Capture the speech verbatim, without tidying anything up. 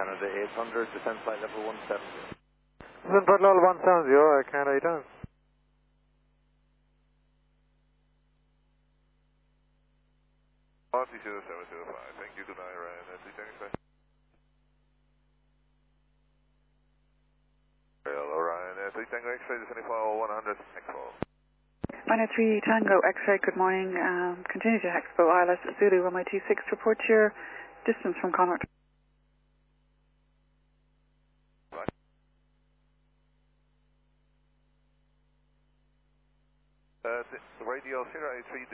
Canada eight hundred, descent flight level one seventy. Descent flight level one seventy, uh, Canada eight hundred. Party zero seven zero five, thank you, good night, Ryan. three Tango X-ray. Orion, three Tango X-ray, descending for one hundred, Expo. Minor three Tango X-ray, good morning. Um, continue to Expo I L S Zulu runway two six. Report your distance from Connaught. Right. Uh, the radio zero eight three.